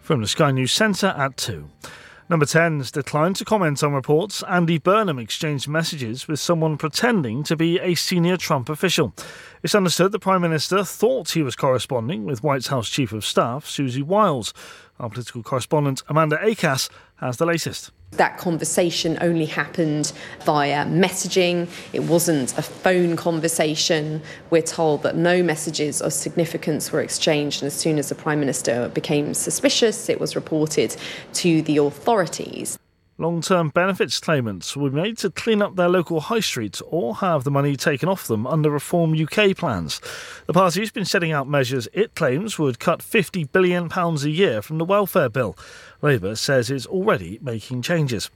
From the Sky News Centre at 2. Number 10's declined to comment on reports Andy Burnham exchanged messages with someone pretending to be a senior Trump official. It's understood the Prime Minister thought he was corresponding with White House Chief of Staff Susie Wiles. Our political correspondent Amanda Acass has the latest. That conversation only happened via messaging. It wasn't a phone conversation. We're told that no messages of significance were exchanged, and as soon as the Prime Minister became suspicious, it was reported to the authorities. Long-term benefits claimants will be made to clean up their local high street or have the money taken off them under Reform UK plans. The party's been setting out measures it claims would cut £50 billion a year from the welfare bill. Labour says it's already making changes.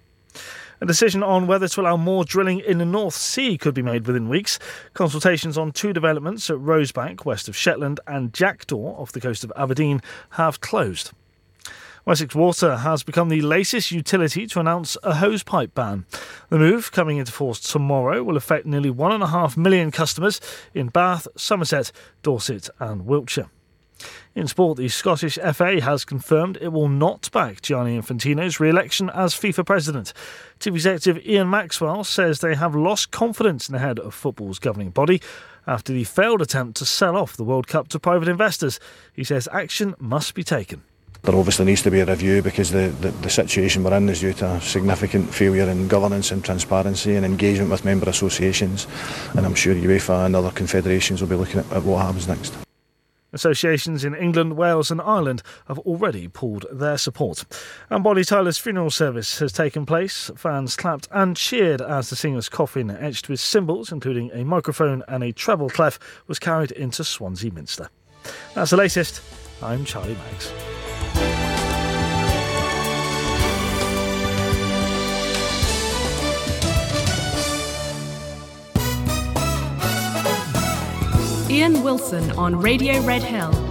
A decision on whether to allow more drilling in the North Sea could be made within weeks. Consultations on two developments at Rosebank, west of Shetland, and Jackdaw, off the coast of Aberdeen, have closed. Wessex Water has become the latest utility to announce a hosepipe ban. The move, coming into force tomorrow, will affect nearly 1.5 million customers in Bath, Somerset, Dorset and Wiltshire. In sport, the Scottish FA has confirmed it will not back Gianni Infantino's re-election as FIFA president. Chief Executive Ian Maxwell says they have lost confidence in the head of football's governing body after the failed attempt to sell off the World Cup to private investors. He says action must be taken. There obviously needs to be a review because the situation we're in is due to a significant failure in governance and transparency and engagement with member associations, and I'm sure UEFA and other confederations will be looking at what happens next. Associations in England, Wales and Ireland have already pulled their support. And Bonnie Tyler's funeral service has taken place. Fans clapped and cheered as the singer's coffin, etched with symbols including a microphone and a treble clef, was carried into Swansea Minster. That's the latest. I'm Charlie Maggs. Ian Wilson on Radio Red Hill